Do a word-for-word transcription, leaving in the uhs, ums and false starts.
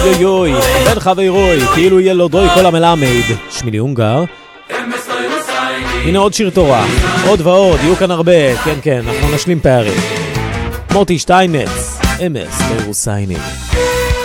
יוי יוי, בן חברוי, כאילו ילודוי כל המלמד. שמילי הונגר. הנה עוד שיר תורה, עוד ועוד, יהיו כאן הרבה, כן כן, אנחנו נשלים פערים. מוטי שטיינץ, אמס בירוסיינים.